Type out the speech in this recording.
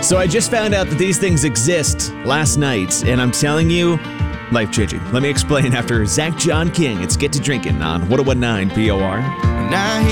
So I just found out that these things exist last night, and I'm telling you, life-changing. Let me explain after Zach John King. It's Get to Drinking on 101.9 POR. Now